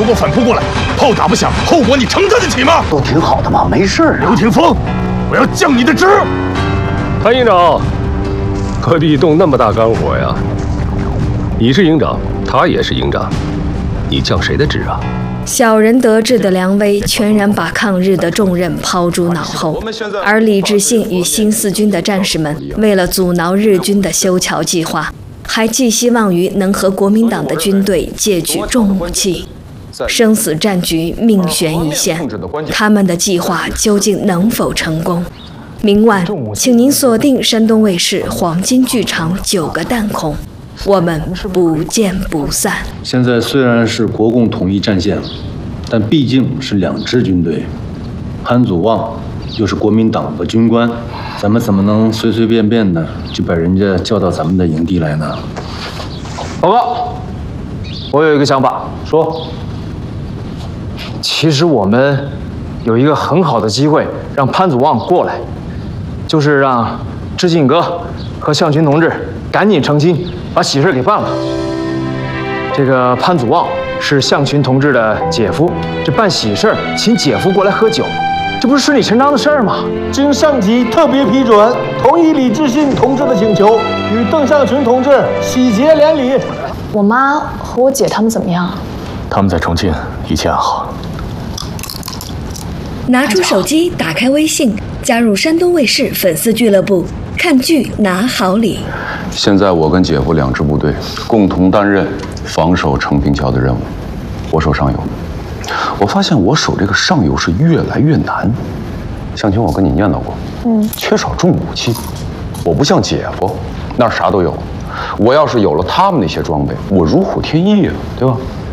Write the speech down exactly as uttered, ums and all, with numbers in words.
果反扑过来，炮打不响，后果你承担得起吗？ 都挺好的嘛，没事啊。 刘廷峰，我要降你的职。 潘营长，何必动那么大肝火呀？你是营长，他也是营长，你降谁的职啊？ 小人得志的梁威全然把抗日的重任抛诸脑后，而李志信与新四军的战士们为了阻挠日军的修桥计划，还寄希望于能和国民党的军队借取重武器。生死战局命悬一线，他们的计划究竟能否成功？明晚，请您锁定山东卫视黄金剧场《九个弹孔》，我们不见不散。 现在虽然是国共统一战线，但毕竟是两支军队。潘祖望又是国民党的军官，咱们怎么能随随便便的就把人家叫到咱们的营地来呢？ 报告，我有一个想法，说，其实我们有一个很好的机会让潘祖望过来，就是让志信哥和向群同志赶紧成亲，把喜事给办了。这个潘祖望是向群同志的姐夫，这办喜事请姐夫过来喝酒，这不是顺理成章的事儿吗？ 经上级特别批准，同意李志信同志的请求，与邓向群同志喜结连理。 我妈和我姐他们怎么样？ 他们在重庆，一切安好。 拿出手机，打开微信，加入山东卫视粉丝俱乐部，看剧拿好礼。 现在我跟姐夫两支部队共同担任防守成平桥的任务，我守上游。我发现我守这个上游是越来越难。向群，我跟你念叨过，嗯，缺少重武器。我不像姐夫，那儿啥都有。我要是有了他们那些装备，我如虎添翼啊，对吧？